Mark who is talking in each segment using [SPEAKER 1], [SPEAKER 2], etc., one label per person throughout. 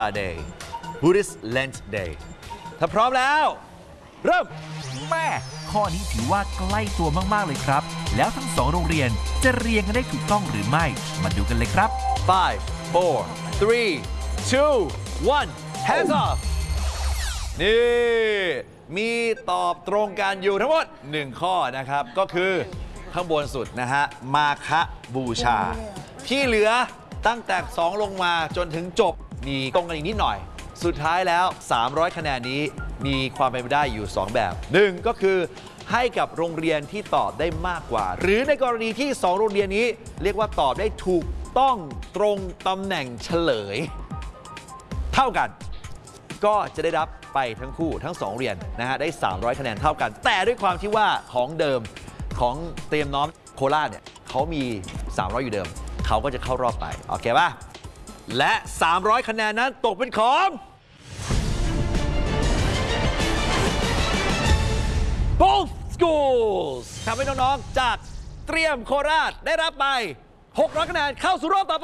[SPEAKER 1] Day Buddhist Lent Day ถ้าพร้อมแล้วเริ่ม
[SPEAKER 2] แม่ข้อนี้ถือว่าใกล้ตัวมากๆเลยครับแล้วทั้งสองโรงเรียนจะเรียงกันได้ถูกต้องหรือไม่มาดูกันเลยครับ
[SPEAKER 1] 5 4 3 2 1 hands off นี่มีตอบตรงกันอยู่ทั้งหมด1ข้อนะครับก็คือข้างบนสุดนะฮะมาคะบูชาที่เหลือตั้งแต่2ลงมาจนถึงจบมีตรงกันอีกนิดหน่อยสุดท้ายแล้ว300คะแนนนี้มีความเป็นไปได้อยู่2แบบ1ก็คือให้กับโรงเรียนที่ตอบได้มากกว่าหรือในกรณีที่2โรงเรียนนี้เรียกว่าตอบได้ถูกต้องตรงตำแหน่งเฉลยเท่ากันก็จะได้รับไปทั้งคู่ทั้ง2เรียนนะฮะได้300คะแนนเท่ากันแต่ด้วยความที่ว่าของเดิมของเตรียมน้อมโคราชเนี่ยเขามี300อยู่เดิมเขาก็จะเข้ารอบไปโอเคป่ะและ300คะแนนนั้นตกเป็นของ Both Schools ทำให้น้องๆจากเตรียมโคราชได้รับไป600คะแนนเข้าสู่รอบต่อไป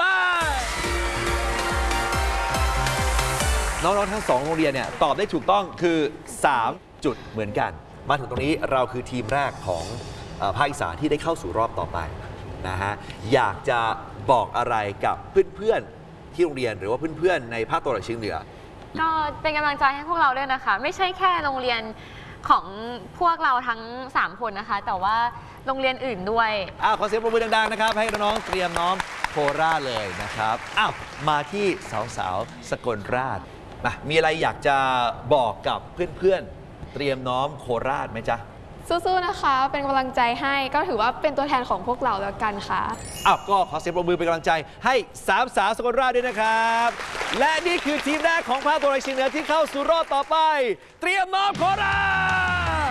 [SPEAKER 1] น้องๆทั้ง2โรงเรียนเนี่ยตอบได้ถูกต้องคือ3จุดเหมือนกันมาถึงตรงนี้เราคือทีมแรกของภาคอีสานที่ได้เข้าสู่รอบต่อไปนะฮะอยากจะบอกอะไรกับเพื่อนๆที่โรงเรียนหรือว่าเพื่อนๆในภาคตะวันออกเฉียงเหนือ
[SPEAKER 3] ก็เป็นกำลังใจให้พวกเราด้วยนะคะไม่ใช่แค่โรงเรียนของพวกเราทั้ง3คนนะคะแต่ว่าโรงเรียนอื่นด้วย
[SPEAKER 1] ขอเสียงปรบมือดังๆนะครับให้น้องๆเตรียมน้อมโคราชเลยนะครับมาที่สาวๆสกลราชมีอะไรอยากจะบอกกับเพื่อนๆเตรียมน้อมโคราชไหมจ๊ะ
[SPEAKER 4] สู้ๆนะคะเป็นกำลังใจให้ก็ถือว่าเป็นตัวแทนของพวกเราแล้วกันค่ะ
[SPEAKER 1] ก็ขอเสียงปรบมือเป็นกำลังใจให้3สาวสกลราชด้วยนะครับและนี่คือทีมแรกของภาคตะวันออกเฉียงเหนือที่เข้าสู่รอบต่อไปเตรียมน้อมโคราช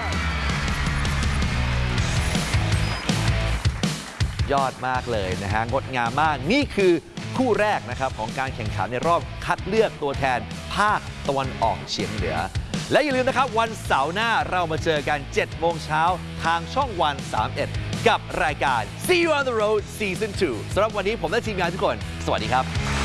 [SPEAKER 1] ยอดมากเลยนะฮะงดงามมากนี่คือคู่แรกนะครับของการแข่งขันในรอบคัดเลือกตัวแทนภาคตะวันออกเฉียงเหนือและอย่าลืมนะครับวันเสาร์หน้าเรามาเจอกัน7 โมงเช้าทางช่องวัน 31 กับรายการ See You on the Road Season 2 สำหรับวันนี้ผมและทีมงานทุกคนสวัสดีครับ